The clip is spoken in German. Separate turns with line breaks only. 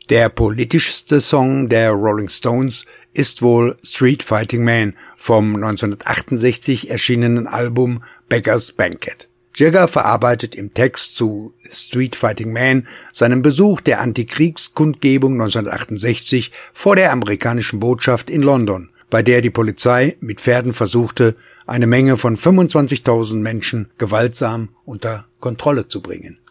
Der politischste Song der Rolling Stones ist wohl Street Fighting Man vom 1968 erschienenen Album Beggar's Banquet. Jagger verarbeitet im Text zu Street Fighting Man seinen Besuch der Antikriegskundgebung 1968 vor der amerikanischen Botschaft in London, bei der die Polizei mit Pferden versuchte, eine Menge von 25.000 Menschen gewaltsam unter Kontrolle zu bringen.